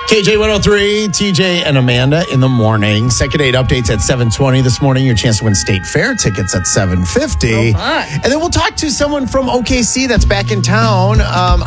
KJ 103, TJ and Amanda in the morning. Second date updates at 7:20 this morning. Your chance to win State Fair tickets at 7:50. Oh, fun. And then we'll talk to someone from OKC that's back in town.